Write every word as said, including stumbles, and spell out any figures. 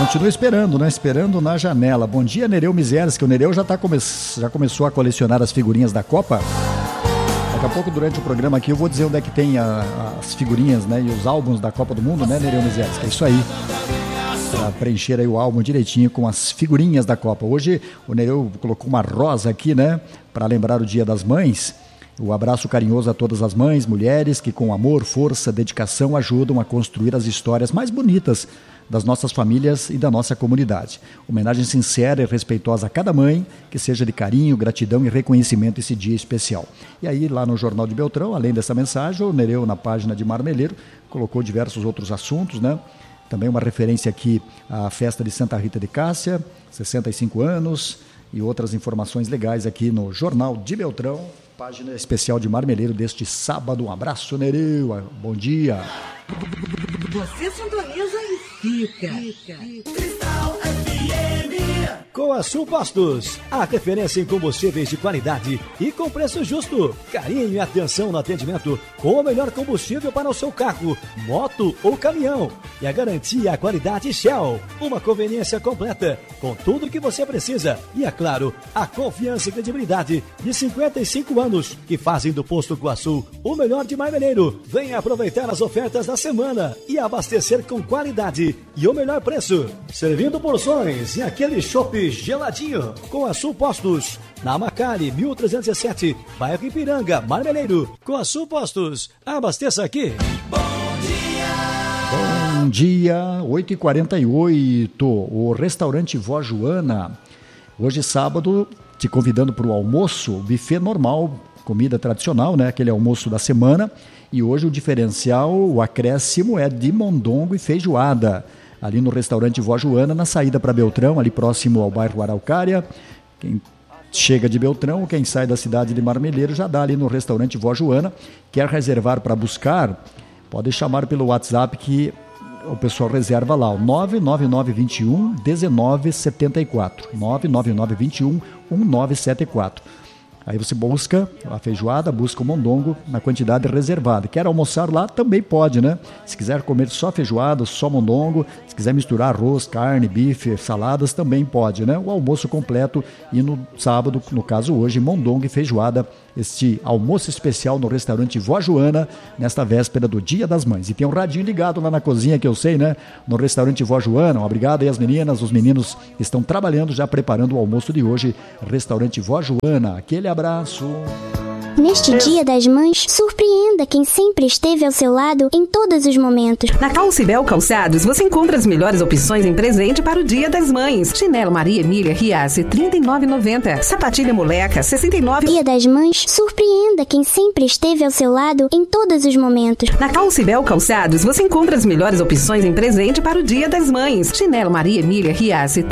Continua esperando, né? Esperando na janela. Bom dia, Nereu Miseres, que o Nereu já, tá come... já começou a colecionar as figurinhas da Copa. Daqui a pouco, durante o programa aqui, eu vou dizer onde é que tem a, as figurinhas, né? E os álbuns da Copa do Mundo, né, Nereu Miseres? Que é isso aí. Pra preencher aí o álbum direitinho com as figurinhas da Copa. Hoje o Nereu colocou uma rosa aqui, né? Para lembrar o Dia das Mães. O abraço carinhoso a todas as mães, mulheres que com amor, força, dedicação ajudam a construir as histórias mais bonitas das nossas famílias e da nossa comunidade. Homenagem sincera e respeitosa a cada mãe, que seja de carinho, gratidão e reconhecimento esse dia especial. E aí, lá no Jornal de Beltrão, além dessa mensagem, o Nereu, na página de Marmeleiro, colocou diversos outros assuntos, né? Também uma referência aqui à festa de Santa Rita de Cássia, sessenta e cinco anos, e outras informações legais aqui no Jornal de Beltrão, página especial de Marmeleiro deste sábado. Um abraço, Nereu, bom dia. Você sintoniza e fica. fica. Cristal F M. Coaçu Postos, a referência em combustíveis de qualidade e com preço justo. Carinho e atenção no atendimento com o melhor combustível para o seu carro, moto ou caminhão. E a garantia e a qualidade Shell. Uma conveniência completa com tudo o que você precisa. E é claro, a confiança e credibilidade de cinquenta e cinco anos que fazem do Posto Coaçu o melhor de Marmeleiro. Venha aproveitar as ofertas da semana e abastecer com qualidade e o melhor preço. Servindo porções e aquele chopp geladinho. Coaçu Postos, na Macari, mil trezentos e sete, bairro Ipiranga, Marmeleiro. Coaçu Postos, abasteça aqui. Bom dia. Bom dia, oito e quarenta e oito, o restaurante Vó Joana, hoje sábado, te convidando para o almoço, buffet normal, comida tradicional, né? Aquele almoço da semana, e hoje o diferencial, o acréscimo é de mondongo e feijoada, ali no restaurante Vó Joana, na saída para Beltrão, ali próximo ao bairro Araucária. Quem chega de Beltrão, quem sai da cidade de Marmeleiro, já dá ali no restaurante Vó Joana. Quer reservar para buscar? Pode chamar pelo WhatsApp que o pessoal reserva lá, o nove nove nove dois um um nove sete quatro, nove nove nove dois um um nove sete quatro. Aí você busca a feijoada, busca o mondongo na quantidade reservada. Quer almoçar lá? Também pode, né? Se quiser comer só feijoada, só mondongo, se quiser misturar arroz, carne, bife, saladas, também pode, né? O almoço completo e no sábado, no caso hoje, mondongo e feijoada, este almoço especial no restaurante Vó Joana, nesta véspera do Dia das Mães. E tem um radinho ligado lá na cozinha, que eu sei, né? No restaurante Vó Joana. Obrigado aí as meninas, os meninos estão trabalhando, já preparando o almoço de hoje. Restaurante Vó Joana. Aquele abraço. Neste Dia das Mães, surpreenda quem sempre esteve ao seu lado em todos os momentos. Na Calcibel Calçados, você encontra as melhores opções em presente para o Dia das Mães. Chinelo Maria Emília Riace, trinta e nove reais e noventa centavos. Sapatilha Moleca, sessenta e nove reais. Dia das Mães, surpreenda quem sempre esteve ao seu lado em todos os momentos. Na Calcibel Calçados, você encontra as melhores opções em presente para o Dia das Mães. Chinelo Maria Emília Riace,